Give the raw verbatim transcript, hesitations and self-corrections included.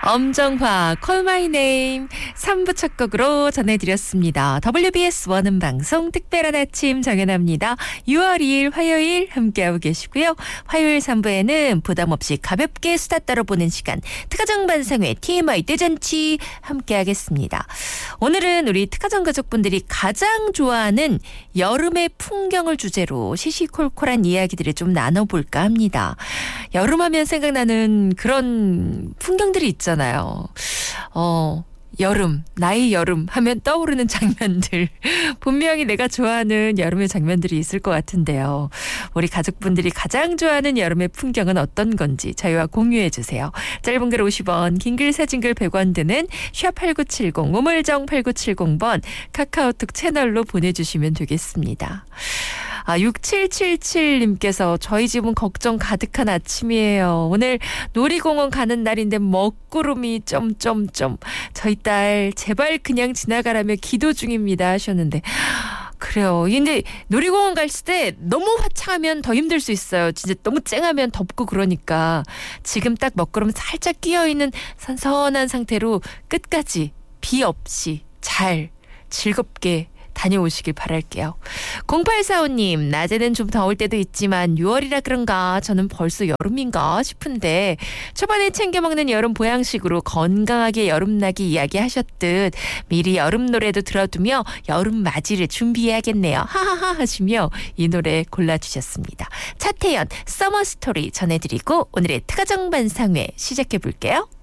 엄정화 Call My Name 삼 부 첫 곡으로 전해드렸습니다. 더블유비에스 원음 방송 특별한 아침 정연아입니다. 유월 이일 화요일 함께하고 계시고요. 화요일 삼 부에는 부담 없이 가볍게 수다 떨어보는 시간 특가정 반상회 티엠아이 대잔치 함께하겠습니다. 오늘은 우리 특가정 가족분들이 가장 좋아하는 여름의 풍경을 주제로 시시콜콜한 이야기들을 좀 나눠볼까 합니다. 여름하면 생각나는 그런 풍경들이 있잖아요. 어, 여름, 나의 여름 하면 떠오르는 장면들. 분명히 내가 좋아하는 여름의 장면들이 있을 것 같은데요. 우리 가족분들이 가장 좋아하는 여름의 풍경은 어떤 건지 저희와 공유해 주세요. 짧은 글 오십 원, 긴 글 사진 글 백 원 드는 샵 팔구칠공, 우물정 팔구칠공 번 카카오톡 채널로 보내주시면 되겠습니다. 아, 육칠칠칠님께서 저희 집은 걱정 가득한 아침이에요. 오늘 놀이공원 가는 날인데 먹구름이 점점점. 저희 딸 제발 그냥 지나가라며 기도 중입니다 하셨는데 그래요. 근데 놀이공원 갈 때 너무 화창하면 더 힘들 수 있어요. 진짜 너무 쨍하면 덥고 그러니까 지금 딱 먹구름 살짝 끼어있는 선선한 상태로 끝까지 비 없이 잘 즐겁게 다녀오시길 바랄게요. 공팔사오님 낮에는 좀 더울 때도 있지만 유월이라 그런가 저는 벌써 여름인가 싶은데 초반에 챙겨 먹는 여름 보양식으로 건강하게 여름나기 이야기하셨듯 미리 여름 노래도 들어두며 여름 맞이를 준비해야겠네요. 하하하 하시며 이 노래 골라주셨습니다. 차태현 서머 스토리 전해드리고 오늘의 특가정 반상회 시작해볼게요.